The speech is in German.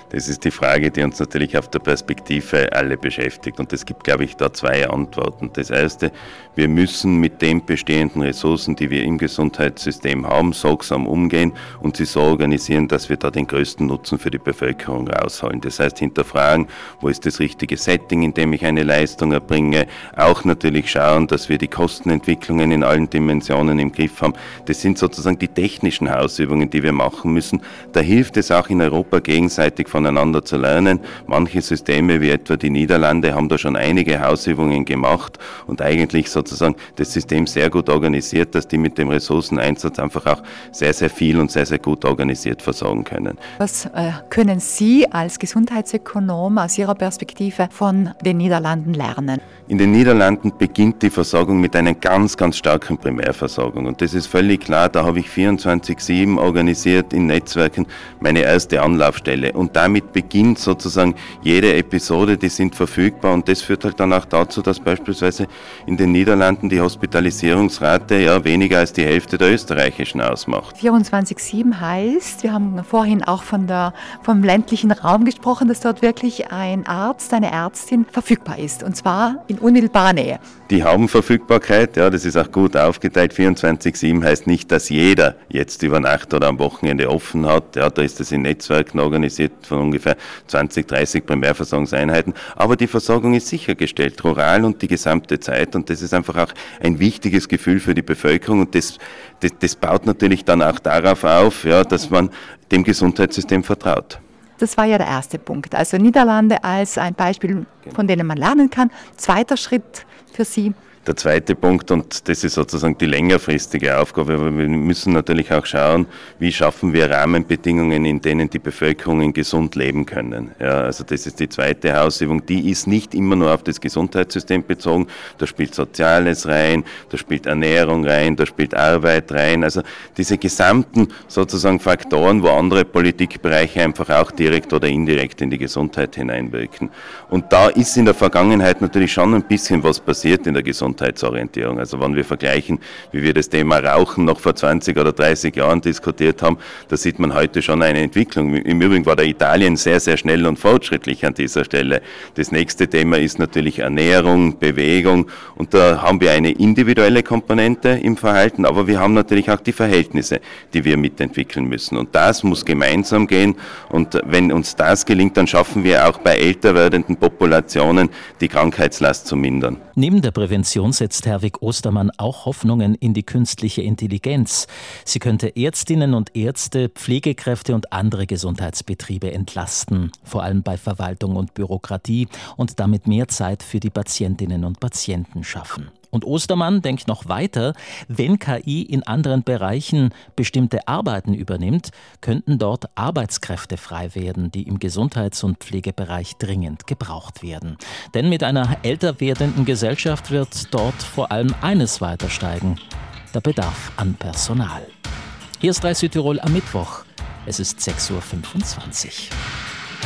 Das ist die Frage, die uns natürlich auf der Perspektive alle beschäftigt. Und es gibt, glaube ich, da zwei Antworten. Das erste, wir müssen mit den bestehenden Ressourcen, die wir im Gesundheitssystem haben, sorgsam umgehen und sie so organisieren, dass wir da den größten Nutzen für die Bevölkerung rausholen. Das heißt, hinterfragen, wo ist das richtige Setting, in dem ich eine Leistung erbringe. Auch natürlich schauen, dass wir die Kostenentwicklungen in allen Dimensionen im Griff haben. Das sind sozusagen die technischen Hausübungen, die wir machen müssen. Da hilft es auch in Europa gegenseitig voneinander zu lernen. Manche Systeme, wie etwa die Niederlande, haben da schon einige Hausübungen gemacht und eigentlich sozusagen das System sehr gut organisiert, dass die mit dem Ressourceneinsatz einfach auch sehr, sehr viel und sehr, sehr gut organisiert versorgen können. Was können Sie als Gesundheitsökonom aus Ihrer Perspektive von den Niederlanden lernen? In den Niederlanden beginnt die Versorgung mit einer ganz, ganz starken Primärversorgung. Und das ist völlig klar, da habe ich 24/7 organisiert in Netzwerken meine erste Anlaufstelle. Und damit beginnt sozusagen jede Episode, die sind verfügbar. Und das führt halt dann auch dazu, dass beispielsweise in den Niederlanden die Hospitalisierungsrate ja weniger als die Hälfte der österreichischen ausmacht. 24/7 heißt, wir haben vorhin auch vom ländlichen Raum gesprochen, dass dort wirklich ein Arzt, eine Ärztin verfügbar ist. Und zwar in unmittelbarer Nähe. Die haben Verfügbarkeit, ja, das ist auch gut aufgeteilt. 24/7 heißt nicht, dass jeder jetzt über Nacht oder am Wochenende offen hat. Ja, da ist das in Netzwerken organisiert von ungefähr 20, 30 Primärversorgungseinheiten. Aber die Versorgung ist sichergestellt, rural und die gesamte Zeit. Und das ist einfach auch ein wichtiges Gefühl für die Bevölkerung. Und das baut natürlich dann auch darauf auf, ja, dass man dem Gesundheitssystem vertraut. Das war ja der erste Punkt. Also Niederlande als ein Beispiel, von dem man lernen kann. Zweiter Schritt für Sie. Der zweite Punkt, und das ist sozusagen die längerfristige Aufgabe, aber wir müssen natürlich auch schauen, wie schaffen wir Rahmenbedingungen, in denen die Bevölkerungen gesund leben können. Ja, also das ist die zweite Hausübung, die ist nicht immer nur auf das Gesundheitssystem bezogen, da spielt Soziales rein, da spielt Ernährung rein, da spielt Arbeit rein, also diese gesamten sozusagen Faktoren, wo andere Politikbereiche einfach auch direkt oder indirekt in die Gesundheit hineinwirken. Und da ist in der Vergangenheit natürlich schon ein bisschen was passiert in der Gesundheitsorientierung. Also wenn wir vergleichen, wie wir das Thema Rauchen noch vor 20 oder 30 Jahren diskutiert haben, da sieht man heute schon eine Entwicklung. Im Übrigen war der Italien sehr, sehr schnell und fortschrittlich an dieser Stelle. Das nächste Thema ist natürlich Ernährung, Bewegung und da haben wir eine individuelle Komponente im Verhalten, aber wir haben natürlich auch die Verhältnisse, die wir mitentwickeln müssen und das muss gemeinsam gehen und wenn uns das gelingt, dann schaffen wir auch bei älter werdenden Populationen die Krankheitslast zu mindern. Neben der Prävention setzt Herwig Ostermann auch Hoffnungen in die künstliche Intelligenz. Sie könnte Ärztinnen und Ärzte, Pflegekräfte und andere Gesundheitsbetriebe entlasten, vor allem bei Verwaltung und Bürokratie und damit mehr Zeit für die Patientinnen und Patienten schaffen. Und Ostermann denkt noch weiter, wenn KI in anderen Bereichen bestimmte Arbeiten übernimmt, könnten dort Arbeitskräfte frei werden, die im Gesundheits- und Pflegebereich dringend gebraucht werden. Denn mit einer älter werdenden Gesellschaft wird dort vor allem eines weiter steigen: der Bedarf an Personal. Hier ist 3 Südtirol am Mittwoch. Es ist 6:25 Uhr.